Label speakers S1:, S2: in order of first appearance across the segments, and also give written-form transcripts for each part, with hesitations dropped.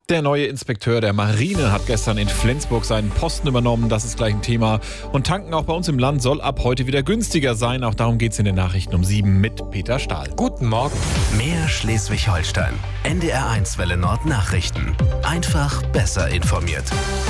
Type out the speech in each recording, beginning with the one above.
S1: Der neue Inspekteur der Marine hat gestern in Flensburg seinen Posten übernommen. Das ist gleich ein Thema. Und tanken auch bei uns im Land soll ab heute wieder günstiger sein. Auch darum geht es in den Nachrichten um 7 mit Peter Stahl.
S2: Guten Morgen.
S3: Mehr Schleswig-Holstein. NDR1 Welle Nord Nachrichten. Einfach besser informiert.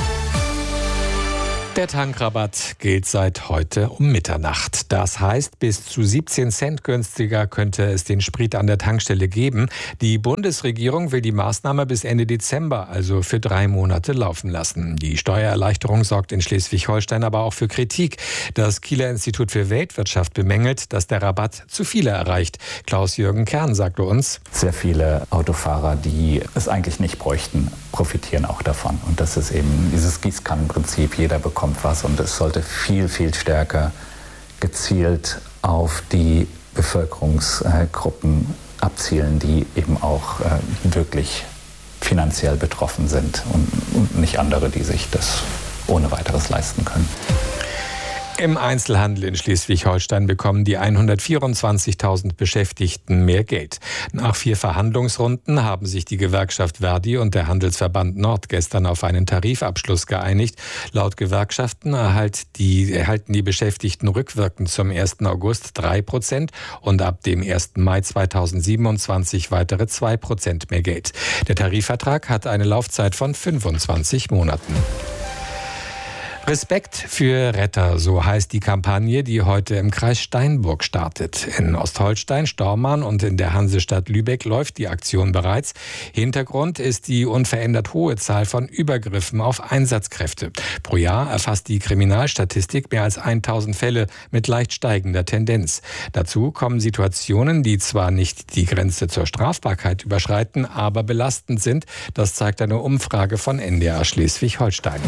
S2: Der Tankrabatt gilt seit heute um Mitternacht. Das heißt, bis zu 17 Cent günstiger könnte es den Sprit an der Tankstelle geben. Die Bundesregierung will die Maßnahme bis Ende Dezember, also für 3 Monate, laufen lassen. Die Steuererleichterung sorgt in Schleswig-Holstein aber auch für Kritik. Das Kieler Institut für Weltwirtschaft bemängelt, dass der Rabatt zu viele erreicht. Klaus-Jürgen Kern sagte uns:
S4: Sehr viele Autofahrer, die es eigentlich nicht bräuchten, profitieren auch davon. Und das ist eben dieses Gießkannenprinzip. Jeder bekommt was, und es sollte viel, viel stärker gezielt auf die Bevölkerungsgruppen abzielen, die eben auch wirklich finanziell betroffen sind und nicht andere, die sich das ohne weiteres leisten können.
S2: Im Einzelhandel in Schleswig-Holstein bekommen die 124.000 Beschäftigten mehr Geld. Nach 4 Verhandlungsrunden haben sich die Gewerkschaft Verdi und der Handelsverband Nord gestern auf einen Tarifabschluss geeinigt. Laut Gewerkschaften erhalten die Beschäftigten rückwirkend zum 1. August 3% und ab dem 1. Mai 2027 weitere 2% mehr Geld. Der Tarifvertrag hat eine Laufzeit von 25 Monaten. Respekt für Retter, so heißt die Kampagne, die heute im Kreis Steinburg startet. In Ostholstein, Stormarn und in der Hansestadt Lübeck läuft die Aktion bereits. Hintergrund ist die unverändert hohe Zahl von Übergriffen auf Einsatzkräfte. Pro Jahr erfasst die Kriminalstatistik mehr als 1000 Fälle mit leicht steigender Tendenz. Dazu kommen Situationen, die zwar nicht die Grenze zur Strafbarkeit überschreiten, aber belastend sind. Das zeigt eine Umfrage von NDR Schleswig-Holstein.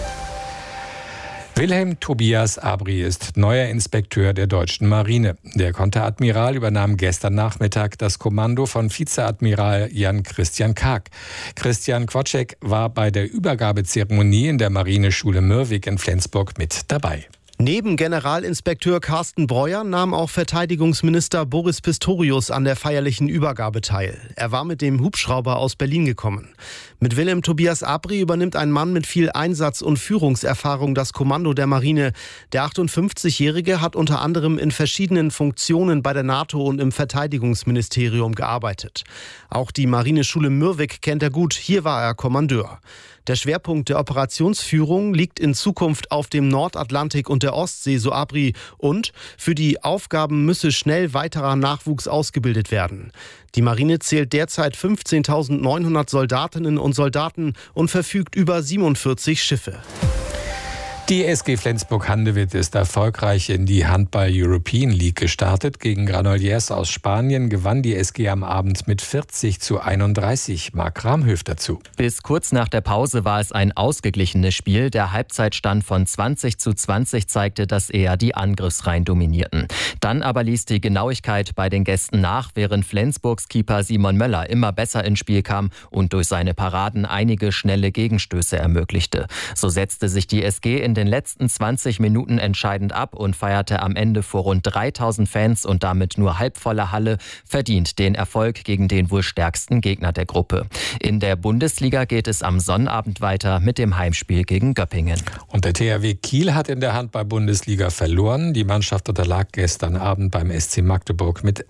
S2: Wilhelm Tobias Abri ist neuer Inspekteur der deutschen Marine. Der Konteradmiral übernahm gestern Nachmittag das Kommando von Vizeadmiral Jan-Christian Kaak. Christian Quatschek war bei der Übergabezeremonie in der Marineschule Mürwik in Flensburg mit dabei.
S5: Neben Generalinspekteur Carsten Breuer nahm auch Verteidigungsminister Boris Pistorius an der feierlichen Übergabe teil. Er war mit dem Hubschrauber aus Berlin gekommen. Mit Wilhelm Tobias Abri übernimmt ein Mann mit viel Einsatz- und Führungserfahrung das Kommando der Marine. Der 58-Jährige hat unter anderem in verschiedenen Funktionen bei der NATO und im Verteidigungsministerium gearbeitet. Auch die Marineschule Mürwik kennt er gut. Hier war er Kommandeur. Der Schwerpunkt der Operationsführung liegt in Zukunft auf dem Nordatlantik und der Ostsee, so Abri. Und für die Aufgaben müsse schnell weiterer Nachwuchs ausgebildet werden. Die Marine zählt derzeit 15.900 Soldatinnen und Soldaten und verfügt über 47 Schiffe.
S2: Die SG Flensburg-Handewitt ist erfolgreich in die Handball-European League gestartet. Gegen Granollers aus Spanien gewann die SG am Abend mit 40:31. Marc Ramhöf dazu.
S6: Bis kurz nach der Pause war es ein ausgeglichenes Spiel. Der Halbzeitstand von 20:20 zeigte, dass eher die Angriffsreihen dominierten. Dann aber ließ die Genauigkeit bei den Gästen nach, während Flensburgs Keeper Simon Möller immer besser ins Spiel kam und durch seine Paraden einige schnelle Gegenstöße ermöglichte. So setzte sich die SG in den letzten 20 Minuten entscheidend ab und feierte am Ende vor rund 3000 Fans und damit nur halbvoller Halle verdient den Erfolg gegen den wohl stärksten Gegner der Gruppe. In der Bundesliga geht es am Sonnabend weiter mit dem Heimspiel gegen Göppingen.
S2: Und der THW Kiel hat in der Handball-Bundesliga verloren. Die Mannschaft unterlag gestern Abend beim SC Magdeburg mit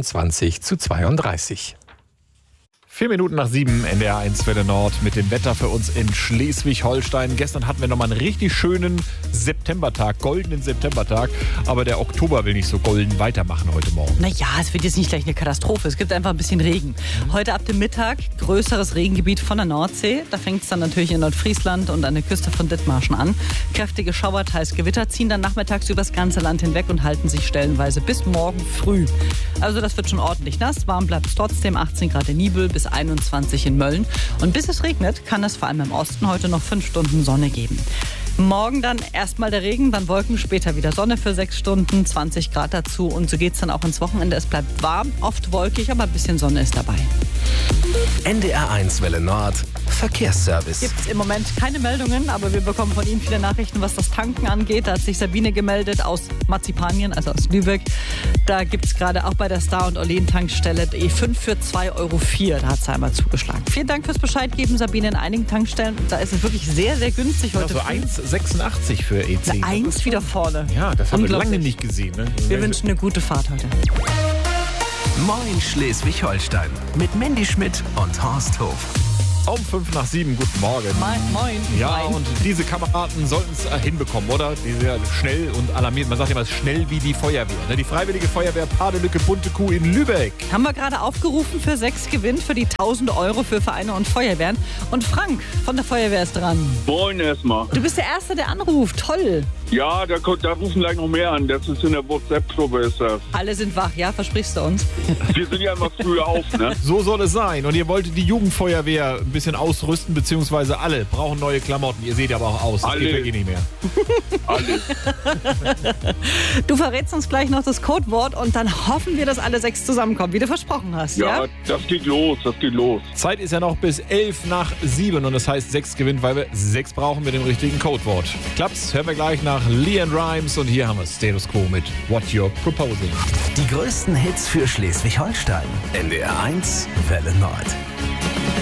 S2: 26:32.
S1: 4 Minuten nach 7, NDR1 Welle Nord mit dem Wetter für uns in Schleswig-Holstein. Gestern hatten wir nochmal einen richtig schönen Septembertag, goldenen Septembertag. Aber der Oktober will nicht so golden weitermachen heute Morgen.
S7: Naja, es wird jetzt nicht gleich eine Katastrophe. Es gibt einfach ein bisschen Regen. Heute ab dem Mittag größeres Regengebiet von der Nordsee. Da fängt es dann natürlich in Nordfriesland und an der Küste von Dithmarschen an. Kräftige Schauer, teils Gewitter ziehen dann nachmittags übers ganze Land hinweg und halten sich stellenweise bis morgen früh. Also das wird schon ordentlich nass. Warm bleibt es trotzdem, 18 Grad in Nibel bis 21 in Mölln. Und bis es regnet, kann es vor allem im Osten heute noch 5 Stunden Sonne geben. Morgen dann erstmal der Regen, dann Wolken, später wieder Sonne für 6 Stunden, 20 Grad dazu. Und so geht es dann auch ins Wochenende. Es bleibt warm, oft wolkig, aber ein bisschen Sonne ist dabei.
S3: NDR1 Welle Nord. Verkehrsservice.
S7: Gibt es im Moment keine Meldungen, aber wir bekommen von Ihnen viele Nachrichten, was das Tanken angeht. Da hat sich Sabine gemeldet aus Marzipanien, also aus Lübeck. Da gibt es gerade auch bei der Star- und Orlen-Tankstelle die E5 für 2,04 €. Da hat sie einmal zugeschlagen. Vielen Dank fürs Bescheid geben, Sabine. In einigen Tankstellen, da ist es wirklich sehr, sehr günstig heute.
S1: Also 1,86 für E10.
S7: Eine 1 wieder vorne.
S1: Ja, das haben wir lange nicht gesehen. Ne?
S7: Wir wünschen eine gute Fahrt heute.
S3: Moin Schleswig-Holstein mit Mandy Schmidt und Horst Hof.
S1: Um 7:05, guten Morgen.
S7: Moin.
S1: Ja,
S7: Moin.
S1: und diese Kameraden sollten es hinbekommen, oder? Die sind ja schnell und alarmiert. Man sagt immer, schnell wie die Feuerwehr. Ne? Die Freiwillige Feuerwehr Padelücke Bunte Kuh in Lübeck.
S7: Haben wir gerade aufgerufen für 6 Gewinn für die 1.000 € für Vereine und Feuerwehren. Und Frank von der Feuerwehr ist dran.
S8: Moin erstmal.
S7: Du bist der Erste, der anruft. Toll.
S8: Ja, da rufen gleich noch mehr an. Das ist in der WhatsApp-Gruppe, ist das.
S7: Alle sind wach, ja? Versprichst du uns?
S8: Wir sind ja immer früher auf, ne?
S1: So soll es sein. Und ihr wolltet die Jugendfeuerwehr ein bisschen ausrüsten, beziehungsweise alle brauchen neue Klamotten. Ihr seht aber auch aus. Das geht wirklich nicht mehr.
S8: Alles.
S7: Du verrätst uns gleich noch das Codewort und dann hoffen wir, dass alle 6 zusammenkommen, wie du versprochen hast, ja?
S8: Ja, das geht los.
S1: Zeit ist ja noch bis 7:11 und das heißt 6 gewinnt, weil wir 6 brauchen mit dem richtigen Codewort. Klappt's? Hören wir gleich nach Leanne Rimes und hier haben wir Status Quo mit What You're Proposing.
S3: Die größten Hits für Schleswig-Holstein. NDR 1 Welle Nord.